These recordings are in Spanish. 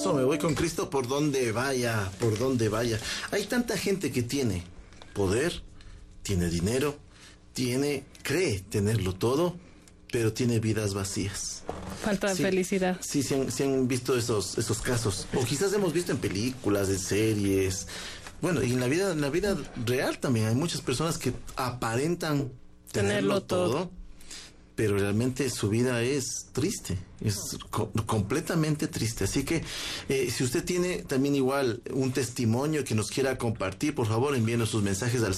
Eso, me voy con Cristo por donde vaya, por donde vaya. Hay tanta gente que tiene poder, tiene dinero, cree tenerlo todo, pero tiene vidas vacías. Falta de felicidad. Sí, se han visto esos casos. O quizás hemos visto en películas, en series. Bueno, y en la vida real también hay muchas personas que aparentan tenerlo todo, pero realmente su vida es triste, es completamente triste. Así que si usted tiene también igual un testimonio que nos quiera compartir, por favor envíenos sus mensajes al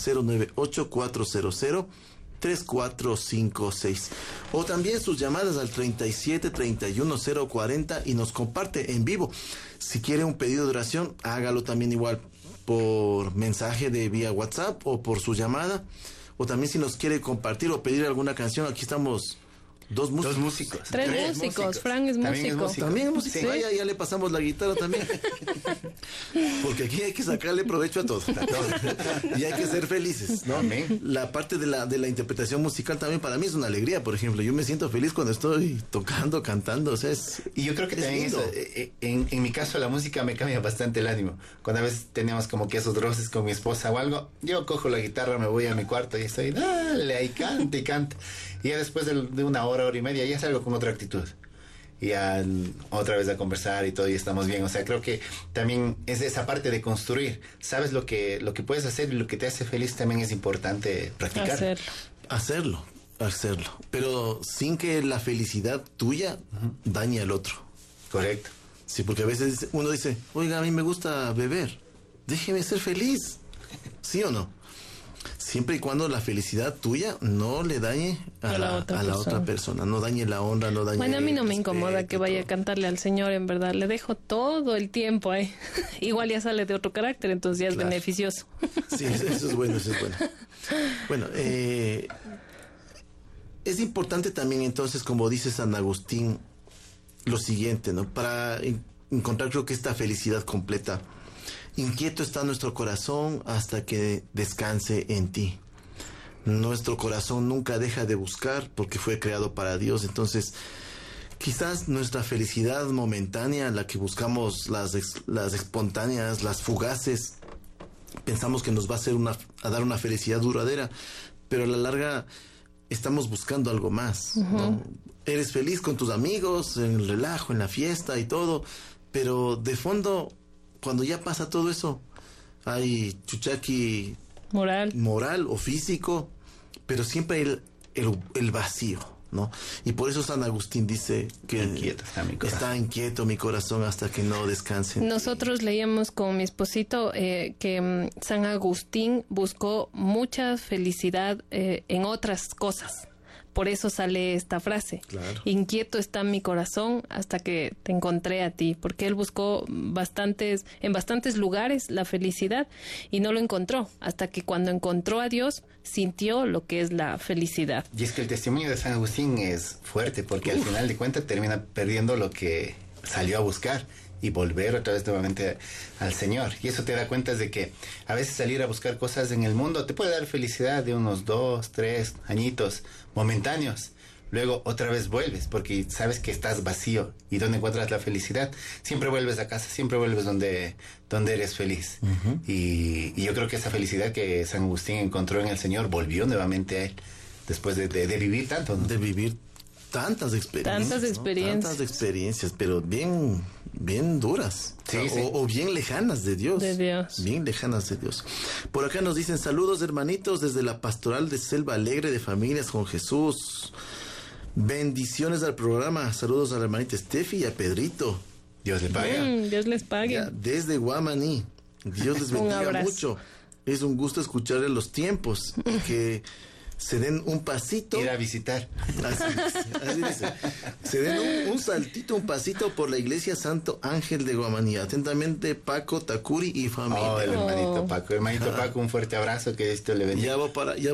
098-400-3456 o también sus llamadas al 37-31-040 y nos comparte en vivo. Si quiere un pedido de oración, hágalo también igual por mensaje de vía WhatsApp o por su llamada. O también si nos quiere compartir o pedir alguna canción, aquí estamos dos músicos. Tres músicos. Fran es músico. También es músico. Sí. Ya le pasamos la guitarra también. Porque aquí hay que sacarle provecho a todo. Y hay que ser felices, ¿no? Amén. La parte de la interpretación musical también para mí es una alegría, por ejemplo. Yo me siento feliz cuando estoy tocando, cantando, o sea, y yo creo que también eso, en mi caso la música me cambia bastante el ánimo. Cuando a veces tenemos como que esos roces con mi esposa o algo, yo cojo la guitarra, me voy a mi cuarto y estoy, dale, ahí canta y canta. Y ya después de una hora y media ya salgo con otra actitud. Y ya otra vez a conversar y todo y estamos bien. O sea, creo que también es esa parte de construir. Sabes lo que puedes hacer y lo que te hace feliz también es importante practicar. Hacerlo. Pero sin que la felicidad tuya dañe al otro. Correcto. Sí, porque a veces uno dice, oiga, a mí me gusta beber. Déjeme ser feliz. ¿Sí o no? Siempre y cuando la felicidad tuya no le dañe a la otra persona, no dañe la honra, no dañe. Bueno, a mí no me incomoda que vaya a cantarle al Señor, en verdad, le dejo todo el tiempo ahí. Igual ya sale de otro carácter, entonces ya es beneficioso. Sí, eso es bueno. Bueno, es importante también entonces, como dice San Agustín, lo siguiente, ¿no? Para encontrar creo que esta felicidad completa. Inquieto está nuestro corazón hasta que descanse en ti. Nuestro corazón nunca deja de buscar porque fue creado para Dios. Entonces, quizás nuestra felicidad momentánea, la que buscamos, las espontáneas, las fugaces, pensamos que nos va a dar una felicidad duradera, pero a la larga estamos buscando algo más, ¿no? Eres feliz con tus amigos, en el relajo, en la fiesta y todo, pero de fondo, cuando ya pasa todo eso, hay chuchaqui moral o físico, pero siempre hay el vacío, ¿no? Y por eso San Agustín dice que está inquieto mi corazón hasta que no descanse. Nosotros leíamos con mi esposito que San Agustín buscó mucha felicidad en otras cosas. Por eso sale esta frase. Claro. Inquieto está mi corazón hasta que te encontré a ti. Porque él buscó en bastantes lugares la felicidad y no lo encontró. Hasta que cuando encontró a Dios, sintió lo que es la felicidad. Y es que el testimonio de San Agustín es fuerte porque al final de cuentas termina perdiendo lo que salió a buscar y volver otra vez nuevamente al Señor. Y eso te da cuenta de que a veces salir a buscar cosas en el mundo te puede dar felicidad de unos 2, 3 añitos momentáneos. Luego otra vez vuelves porque sabes que estás vacío. ¿Y dónde encuentras la felicidad? Siempre vuelves a casa, siempre vuelves donde eres feliz. Y yo creo que esa felicidad que San Agustín encontró en el Señor volvió nuevamente a él después de vivir tanto, ¿no? De vivir tantas experiencias, pero bien duras, sí. O bien lejanas de Dios. Bien lejanas de Dios. Por acá nos dicen saludos hermanitos desde la pastoral de Selva Alegre de Familias con Jesús. Bendiciones al programa. Saludos a la hermanita Steffi y a Pedrito. Dios les pague. Dios les pague. Ya, desde Guamaní. Dios les bendiga mucho. Es un gusto escucharle los tiempos y que se den un pasito. Ir a visitar. Así dice. Se den un saltito, un pasito por la iglesia Santo Ángel de Guamaní. Atentamente, Paco, Takuri y familia. El hermanito Paco. Hermanito Paco, un fuerte abrazo, que esto le bendiga. Ya